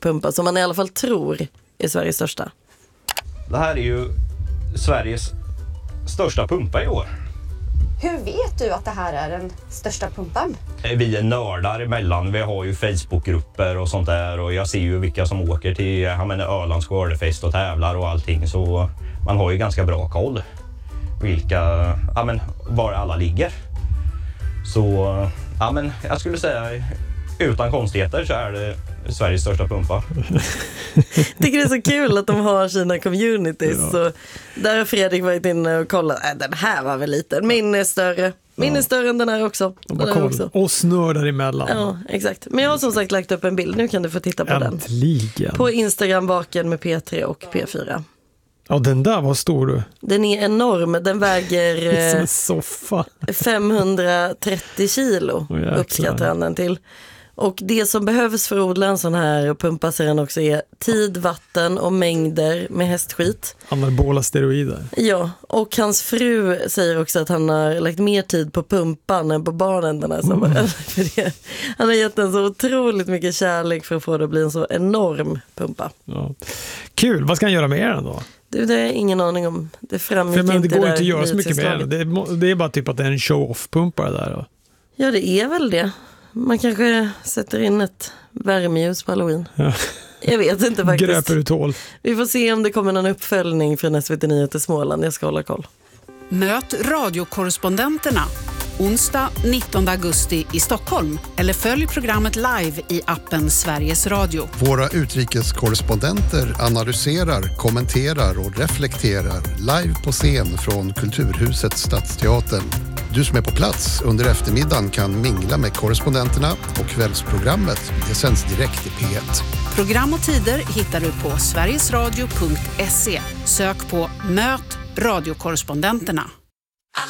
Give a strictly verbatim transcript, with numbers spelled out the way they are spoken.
pumpa som man i alla fall tror är Sveriges största. Det här är ju Sveriges största pumpa i år. Hur vet du att det här är den största pumpan? Vi är nördar emellan. Vi har ju Facebookgrupper och sånt där. Och jag ser ju vilka som åker till jag menar, Ölands skördefest och tävlar och allting. Så man har ju ganska bra koll vilka, ja men, var alla ligger. Så ja men, jag skulle säga utan konstigheter så är det Sveriges största pumpa. Jag tycker det är så kul att de har sina communities. Ja. Så där har Fredrik varit inne och kollat. Äh, den här var väl liten. Min är större. Min ja. är större än den här också. De bara koll. Och snördar emellan. Ja, exakt. Men jag har som sagt lagt upp en bild. Nu kan du få titta på Äntligen. den. På Instagram baken med P tre och P fyra. Ja, den där var stor du. Den är enorm. Den väger som en soffa. femhundratrettio kilo oh, uppskattar han den till. Och det som behövs för att odla en sån här och pumpa sig den också är tid, vatten och mängder med hästskit. Anabola steroider. Ja, och hans fru säger också att han har lagt mer tid på pumpan än på barnen den här sommaren. Mm. För det. Han har gett den så otroligt mycket kärlek för att få det att bli en så enorm pumpa. Ja. Kul, vad ska han göra med den då? Du, det är ingen aning om. Det framgick för, men inte det går där inte att göra så mycket med den. Det är, det är bara typ att det är en show-off-pumpa där då. Ja, det är väl det. Man kanske sätter in ett värmeljus på Halloween. Ja. Jag vet inte faktiskt. Gröper ut hål. Vi får se om det kommer någon uppföljning från S V T nio till Småland. Jag ska hålla koll. Möt radiokorrespondenterna onsdag nittonde augusti i Stockholm. Eller följ programmet live i appen Sveriges Radio. Våra utrikeskorrespondenter analyserar, kommenterar och reflekterar live på scen från Kulturhuset Stadsteatern. Du som är på plats under eftermiddagen kan mingla med korrespondenterna och kvällsprogrammet. Det sänds direkt i P ett. Program och tider hittar du på sverigesradio punkt se. Sök på Möt radiokorrespondenterna.